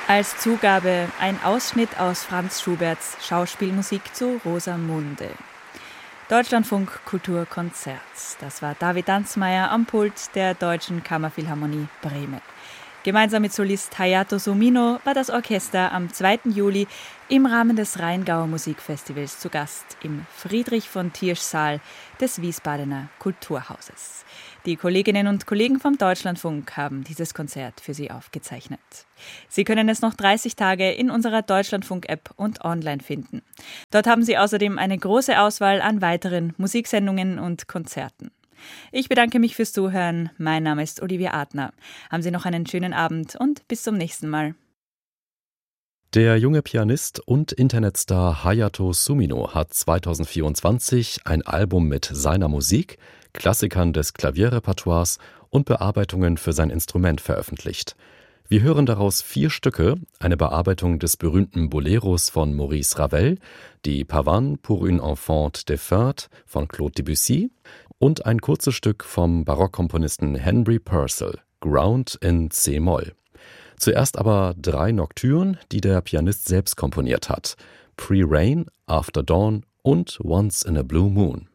Als Zugabe ein Ausschnitt aus Franz Schuberts Schauspielmusik zu Rosamunde. Deutschlandfunk Kulturkonzert. Das war David Danzmeier am Pult der Deutschen Kammerphilharmonie Bremen. Gemeinsam mit Solist Hayato Sumino war das Orchester am 2. Juli im Rahmen des Rheingau Musikfestivals zu Gast im Friedrich-von-Tiersch-Saal des Wiesbadener Kulturhauses. Die Kolleginnen und Kollegen vom Deutschlandfunk haben dieses Konzert für Sie aufgezeichnet. Sie können es noch 30 Tage in unserer Deutschlandfunk-App und online finden. Dort haben Sie außerdem eine große Auswahl an weiteren Musiksendungen und Konzerten. Ich bedanke mich fürs Zuhören. Mein Name ist Olivia Adner. Haben Sie noch einen schönen Abend und bis zum nächsten Mal. Der junge Pianist und Internetstar Hayato Sumino hat 2024 ein Album mit seiner Musik, Klassikern des Klavierrepertoires und Bearbeitungen für sein Instrument veröffentlicht. Wir hören daraus 4 Stücke, eine Bearbeitung des berühmten Boleros von Maurice Ravel, die Pavane pour une enfant défunte von Claude Debussy und ein kurzes Stück vom Barockkomponisten Henry Purcell, Ground in C-Moll. Zuerst aber 3 Nocturnen, die der Pianist selbst komponiert hat: Pre-Rain, After Dawn und Once in a Blue Moon.